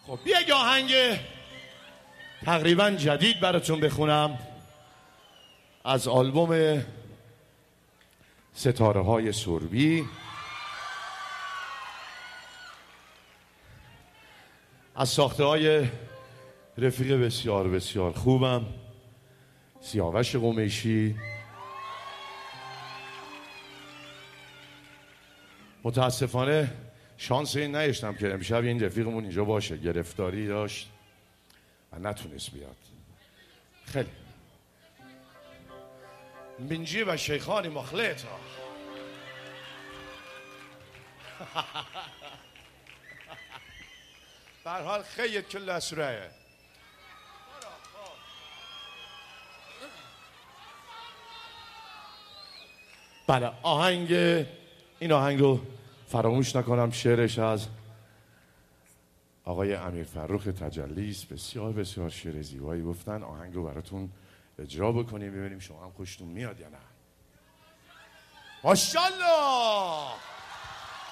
خب یک آهنگ تقریبا جدید براتون بخونم از آلبوم ستاره های سربی، از ساخته های رفیق بسیار بسیار خوبم، سیاوش قمیشی. متاسفانه شانس این نداشتم که امشب این رفیقمون اینجا باشه، گرفتاری داشت و نتونست بیاد. خیلی بنجی و شیخانی مخلطا. به هر حال خیلی کل اسرائه. بله، این آهنگ رو فراموش نکنم، شعرش از آقای امیر فرخ تجلی است. بسیار بسیار شعر زیبایی گفتن. آهنگ رو براتون اجرا بکنیم ببینیم شما هم خوشتون میاد یا نه. ماشاءالله.